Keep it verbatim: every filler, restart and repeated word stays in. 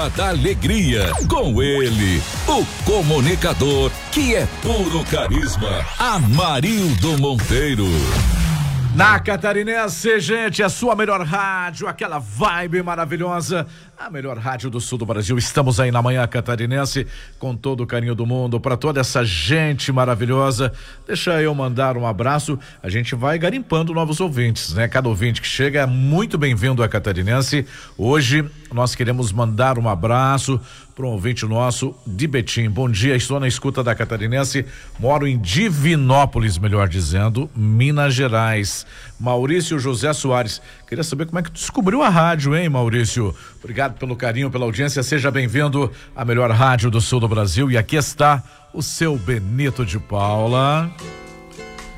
Rua da Alegria. Com ele, o comunicador que é puro carisma, Amarildo Monteiro. Na Catarinense, gente, a sua melhor rádio, aquela vibe maravilhosa, a melhor rádio do sul do Brasil. Estamos aí na manhã catarinense com todo o carinho do mundo para toda essa gente maravilhosa. Deixa eu mandar um abraço. A gente vai garimpando novos ouvintes, né? Cada ouvinte que chega é muito bem-vindo à Catarinense. Hoje nós queremos mandar um abraço para um ouvinte nosso de Betim. Bom dia, estou na escuta da Catarinense, moro em Divinópolis, melhor dizendo, Minas Gerais. Maurício José Soares, queria saber como é que tu descobriu a rádio, hein, Maurício? Obrigado pelo carinho, pela audiência, seja bem-vindo à melhor rádio do sul do Brasil, e aqui está o seu Benito de Paula.